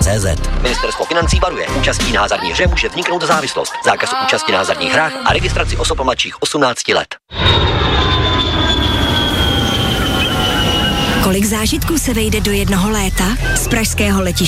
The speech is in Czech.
CZ. Ministerstvo financí varuje. Účastí na hazardní hře může vzniknout závislost. Zákaz účasti na hazardních hrách a registraci osob mladších 18 let. Kolik zážitků se vejde do jednoho léta? Z pražského letiště